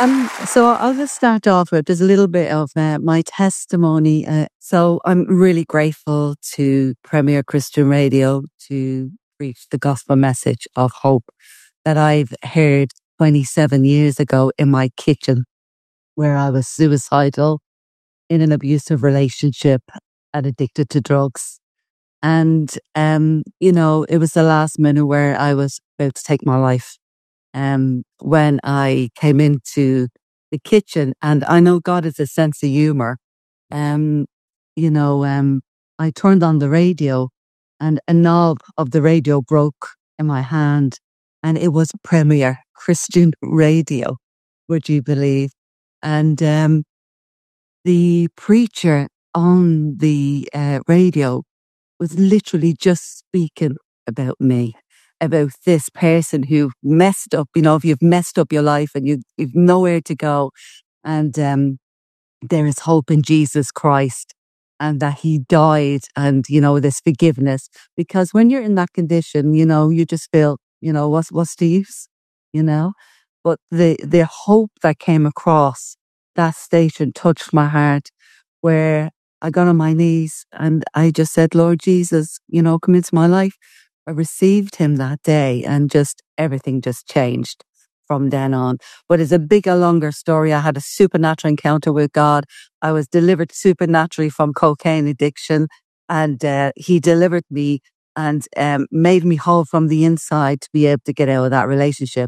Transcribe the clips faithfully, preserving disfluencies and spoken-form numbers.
Um, so I'll just start off with just a little bit of uh, my testimony. Uh, so I'm really grateful to Premier Christian Radio to preach the gospel message of hope that I've heard twenty-seven years ago in my kitchen, where I was suicidal, in an abusive relationship, and addicted to drugs. And, um, you know, it was the last minute where I was about to take my life. Um, when I came into the kitchen, and I know God has a sense of humor. Um, you know, um, I turned on the radio, and a knob of the radio broke in my hand, and it was Premier Christian Radio. Would you believe? And um, the preacher on the uh, radio was literally just speaking about me, about this person who messed up. You know, if you've messed up your life and you, you've nowhere to go, and um, there is hope in Jesus Christ, and that he died, and, you know, there's forgiveness. Because when you're in that condition, you know, you just feel, you know, what's, what's the use, you know? But the, the hope that came across that station touched my heart, where I got on my knees and I just said, Lord Jesus, you know, come into my life. I received him that day, and just everything just changed from then on. But it's a bigger, longer story. I had a supernatural encounter with God. I was delivered supernaturally from cocaine addiction, and uh, he delivered me and um, made me whole from the inside to be able to get out of that relationship.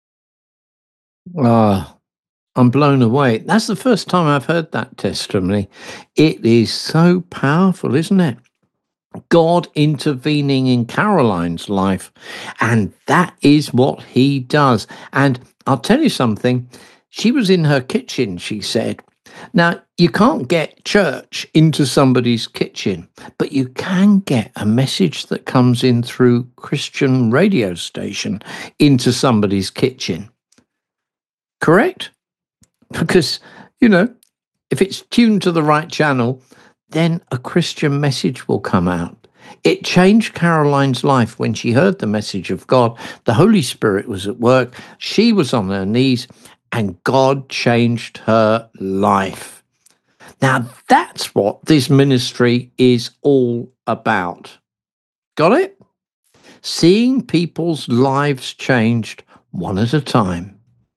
Ah, I'm blown away. That's the first time I've heard that testimony. It is so powerful, isn't it? God intervening in Caroline's life. And that is what he does. And I'll tell you something. She was in her kitchen, she said. Now, you can't get church into somebody's kitchen, but you can get a message that comes in through Christian radio station into somebody's kitchen. Correct? Because, you know, if it's tuned to the right channel, then a Christian message will come out. It changed Caroline's life when she heard the message of God. The Holy Spirit was at work. She was on her knees, and God changed her life. Now, that's what this ministry is all about. Got it? Seeing people's lives changed one at a time.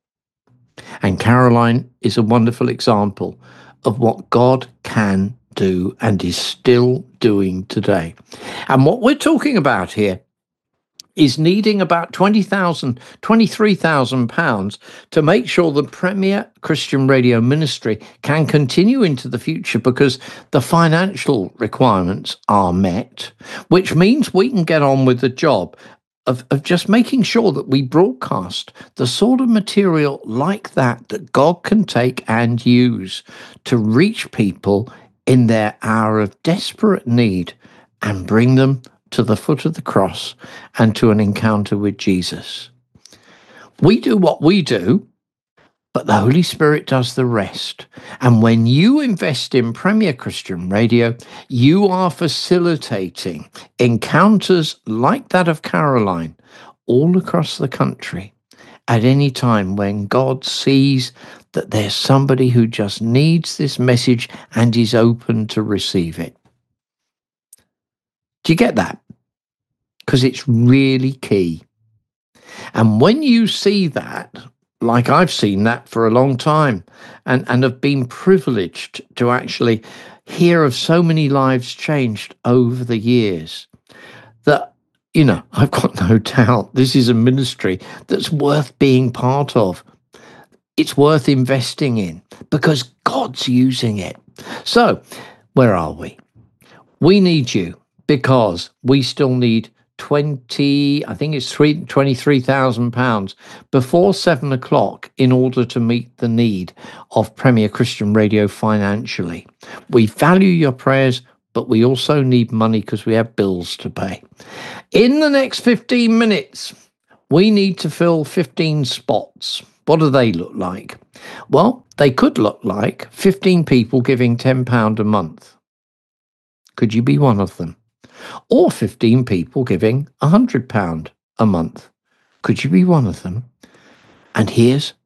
And Caroline is a wonderful example of what God can do and is still doing today. And what we're talking about here is needing about twenty thousand, twenty-three thousand pounds to make sure the Premier Christian Radio Ministry can continue into the future, because the financial requirements are met, which means we can get on with the job Of, of just making sure that we broadcast the sort of material like that that God can take and use to reach people in their hour of desperate need and bring them to the foot of the cross and to an encounter with Jesus. We do what we do, but the Holy Spirit does the rest. And when you invest in Premier Christian Radio, you are facilitating encounters like that of Caroline all across the country at any time when God sees that there's somebody who just needs this message and is open to receive it. Do you get that? Because it's really key. And when you see that, like I've seen that for a long time, and, and have been privileged to actually hear of so many lives changed over the years, that, you know, I've got no doubt this is a ministry that's worth being part of. It's worth investing in because God's using it. So, where are we? We need you because we still need twenty, I think it's three, twenty-three thousand pounds before seven o'clock in order to meet the need of Premier Christian Radio financially. We value your prayers, but we also need money because we have bills to pay. In the next fifteen minutes, we need to fill fifteen spots. What do they look like? Well, they could look like fifteen people giving ten pounds a month. Could you be one of them? Or fifteen people giving one hundred pounds a month. Could you be one of them? And here's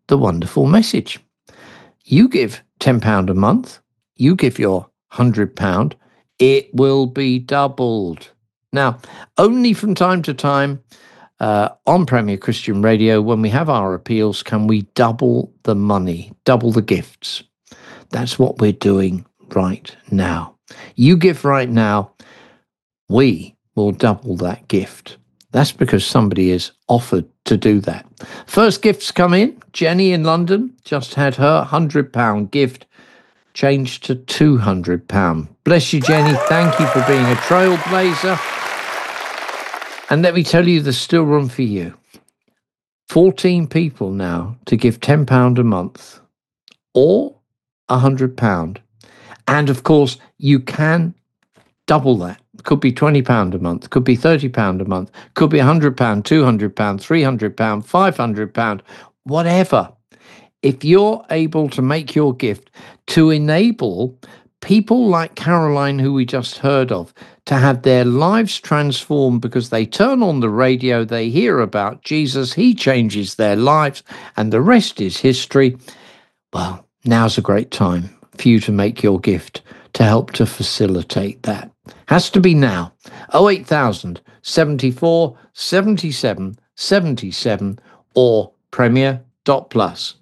the wonderful message. You give ten pounds a month, you give your one hundred pounds, it will be doubled. Now, only from time to time uh, on Premier Christian Radio, when we have our appeals, can we double the money, double the gifts. That's what we're doing right now. You give right now, we will double that gift. That's because somebody is offered to do that. First gifts come in. Jenny in London just had her one hundred pounds gift changed to two hundred pounds. Bless you, Jenny. Thank you for being a trailblazer. And let me tell you, there's still room for you. fourteen people now to give ten pounds a month or one hundred pounds. And of course, you can double that. Could be twenty pounds a month, could be thirty pounds a month, could be one hundred pounds, two hundred pounds, three hundred pounds, five hundred pounds, whatever. If you're able to make your gift to enable people like Caroline, who we just heard of, to have their lives transformed because they turn on the radio, they hear about Jesus, he changes their lives, and the rest is history, well, now's a great time for you to make your gift to help to facilitate that. Has to be now. oh eight thousand, seventy-four, seventy-seven, seventy-seven or premier dot plus.